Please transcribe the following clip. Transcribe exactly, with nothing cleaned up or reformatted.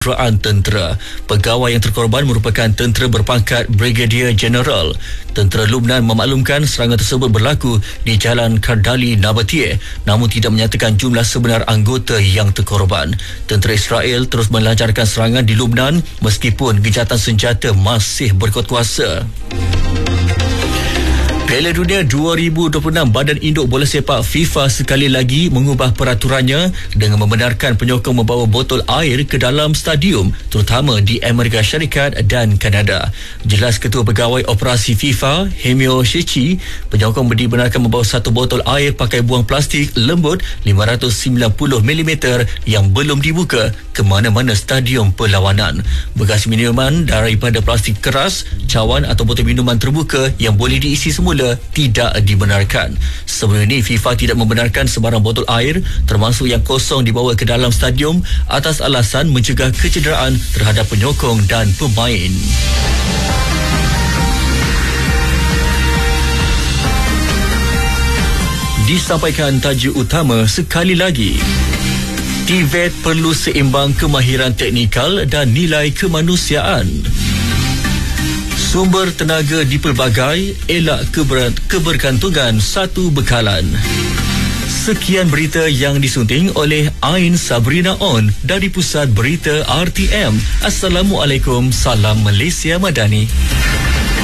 Perang tentera. Pegawai yang terkorban merupakan tentera berpangkat Brigadier General. Tentera Lubnan memaklumkan serangan tersebut berlaku di Jalan Kardali Nabatie, namun tidak menyatakan jumlah sebenar anggota yang terkorban. Tentera Israel terus melancarkan serangan di Lubnan meskipun gencatan senjata masih berkuat kuasa. Piala Dunia dua ribu dua puluh enam, Badan Induk Bola Sepak FIFA sekali lagi mengubah peraturannya dengan membenarkan penyokong membawa botol air ke dalam stadium, terutama di Amerika Syarikat dan Kanada. Jelas Ketua Pegawai Operasi FIFA, Hemio Shechi, penyokong dibenarkan membawa satu botol air pakai buang plastik lembut lima ratus sembilan puluh milimeter yang belum dibuka ke mana-mana stadium perlawanan. Bekas minuman daripada plastik keras, cawan atau botol minuman terbuka yang boleh diisi semula tidak dibenarkan. Sebelum ini, FIFA tidak membenarkan sebarang botol air termasuk yang kosong dibawa ke dalam stadium atas alasan mencegah kecederaan terhadap penyokong dan pemain. Disampaikan tajuk utama sekali lagi. T V E T perlu seimbang kemahiran teknikal dan nilai kemanusiaan. Sumber tenaga dipelbagai, elak keber- kebergantungan satu bekalan. Sekian berita yang disunting oleh Ain Sabrina On dari Pusat Berita R T M. Assalamualaikum, salam Malaysia Madani.